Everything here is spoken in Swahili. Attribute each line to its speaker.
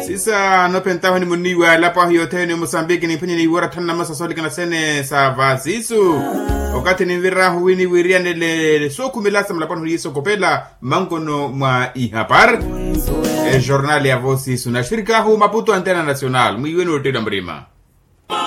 Speaker 1: sisa no pentaho ni muniwa lapa hiyo tene Mozambique ni penye ni wara tanna masa soli kana sene sa vazisu wakati ni vira huwini wiriane le soku milasa mlapano hiso kopela mangono mwa ihapar journal ya vosi suna shirika hu Maputo Antena Nacional mwiwenu utida mrima.